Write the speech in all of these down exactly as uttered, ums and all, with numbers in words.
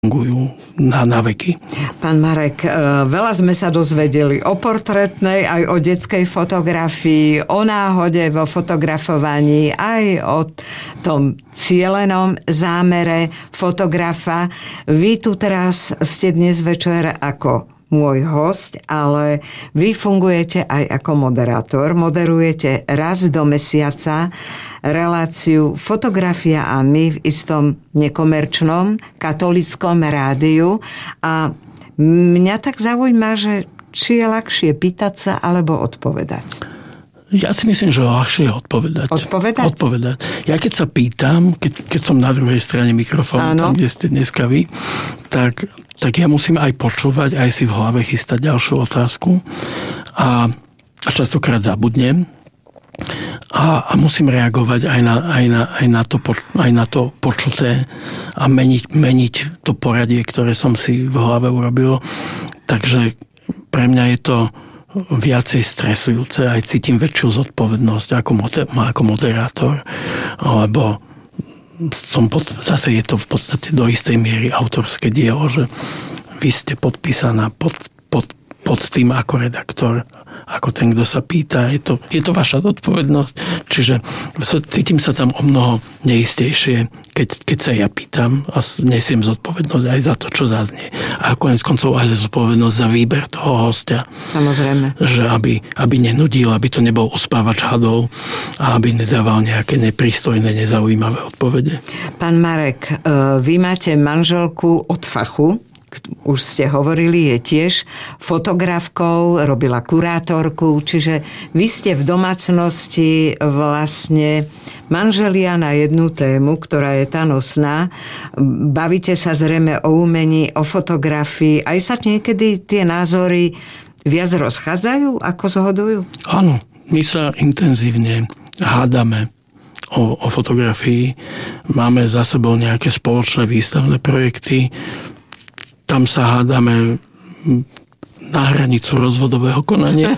fungujú na, na veky. Pán Marek, veľa sme sa dozvedeli o portrétnej, aj o detskej fotografii, o náhode vo fotografovaní, aj o tom cielenom zámere fotografa. Vy tu teraz ste dnes večer ako môj hosť, ale vy fungujete aj ako moderátor. Moderujete raz do mesiaca reláciu Fotografia a my v istom nekomerčnom katolíckom rádiu. A mňa tak zaujíma, že či je ľahšie pýtať sa alebo odpovedať. Ja si myslím, že ľahšie je odpovedať. Odpovedať? Odpovedať. Ja keď sa pýtam, keď, keď som na druhej strane mikrofónu, tam, kde ste dneska vy, tak, tak ja musím aj počúvať, aj si v hlave chystať ďalšiu otázku. A, a častokrát zabudnem. A, a musím reagovať aj na, aj, na, aj, na to, aj na to počuté a meniť, meniť to poradie, ktoré som si v hlave urobil. Takže pre mňa je to viacej stresujúce, aj cítim väčšiu zodpovednosť ako, moder, ako moderátor, lebo som pod, zase je to v podstate do istej miery autorské dielo, že vy ste podpísaná pod, pod, pod tým ako redaktor, ako ten, kto sa pýta. Je to, je to vaša zodpovednosť. Čiže cítim sa tam o mnoho neistejšie, keď, keď sa ja pýtam a nesiem zodpovednosť aj za to, čo zaznie. A koniec koncov aj za zodpovednosť za výber toho hostia. Samozrejme. Že aby, aby nenudil, aby to nebol uspávač hadov a aby nedával nejaké neprístojné, nezaujímavé odpovede. Pán Marek, vy máte manželku od fachu, už ste hovorili, je tiež fotografkou, robila kurátorku, čiže vy ste v domácnosti vlastne manželia na jednu tému, ktorá je tá nosná. Bavíte sa zrejme o umení, o fotografii. Aj sa niekedy tie názory viac rozchádzajú, ako zhodujú? Áno, my sa intenzívne hádame o, o fotografii. Máme za sebou nejaké spoločné výstavné projekty. Tam sa hádame na hranicu rozvodového konania.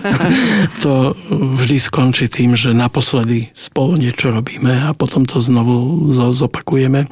To vždy skončí tým, že naposledy spolu niečo robíme a potom to znovu zopakujeme.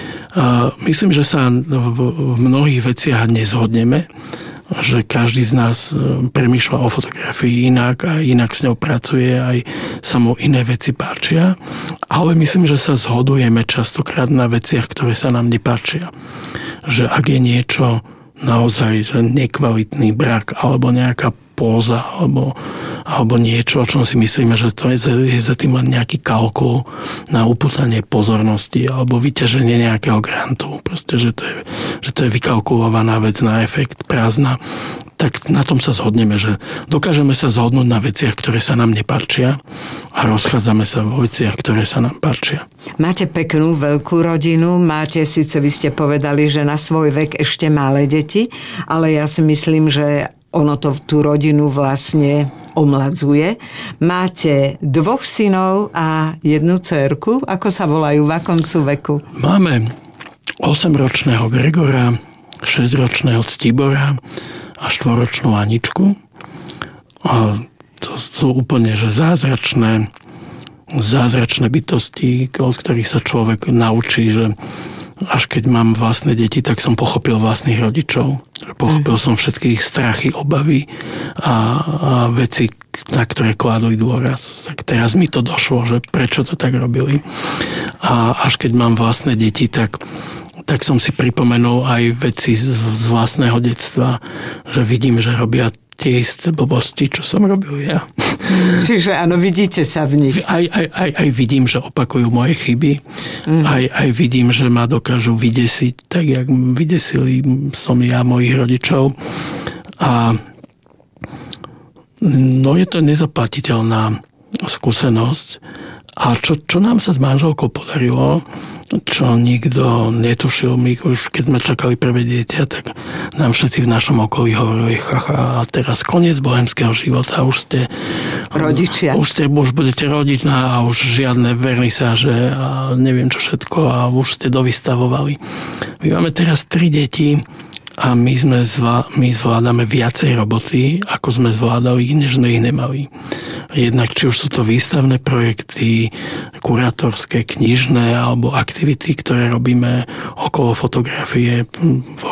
A myslím, že sa v mnohých veciach nezhodneme, že každý z nás premýšľa o fotografii inak a inak s ňou pracuje, aj sa mu iné veci páčia. Ale myslím, že sa zhodujeme častokrát na veciach, ktoré sa nám nepáčia. Že ak je niečo naozaj že nekvalitný brak alebo nejaká póza alebo, alebo niečo, o čom si myslíme, že to je, je za tým len nejaký kalkul na upútanie pozornosti alebo vyťaženie nejakého grantu. Proste, že to je, že to je vykalkulovaná vec na efekt prázdna. Tak na tom sa zhodneme, že dokážeme sa zhodnúť na veciach, ktoré sa nám nepáčia a rozchádzame sa vo veciach, ktoré sa nám páčia. Máte peknú veľkú rodinu, máte, síce vy ste povedali, že na svoj vek ešte malé deti, ale ja si myslím, že ono to tú rodinu vlastne omladzuje. Máte dvoch synov a jednu dcérku. Ako sa volajú? V akom sú veku? Máme osemročného Gregora, šesťročného Ctibora a štvoročnú Aničku. A to sú úplne že zázračné, zázračné bytosti, od ktorých sa človek naučí, že až keď mám vlastné deti, tak som pochopil vlastných rodičov. Pochopil som všetky ich strachy, obavy a, a veci, na ktoré kladú dôraz. Tak teraz mi to došlo, že prečo to tak robili. A až keď mám vlastné deti, tak tak som si pripomenul aj veci z, z vlastného detstva, že vidím, že robia tie isté blbosti, čo som robil ja. Čiže áno, vidíte sa v nich. Aj, aj, aj, aj vidím, že opakujú moje chyby. Mm. Aj, aj vidím, že ma dokážu vydesiť, tak jak vydesili som ja mojich rodičov. A no je to nezaplatiteľná skúsenosť. A čo, čo nám sa s manželkou podarilo, čo nikto netušil, my už keď sme čakali prvé dieťa, tak nám všetci v našom okolí hovorili, chacha, a teraz koniec bohemského života, už ste rodičia. Už ste, už budete rodiť a už žiadne vernisáže a neviem čo všetko a už ste dovystavovali. My máme teraz tri deti a my, sme zvlá, my zvládame viacej roboty, ako sme zvládali, než sme ich nemali. Jednak či už sú to výstavné projekty, kurátorské, knižné alebo aktivity, ktoré robíme okolo fotografie v